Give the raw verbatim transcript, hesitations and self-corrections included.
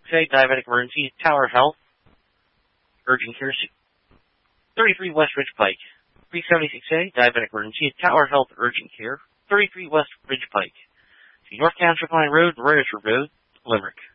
A, Diabetic Emergency, Tower Health, Urgent Care, thirty-three West Ridge Pike. three seventy-six A, Diabetic Emergency, Tower Health, Urgent Care, thirty-three West Ridge Pike. North Township Line Road, Royersford Road, Limerick.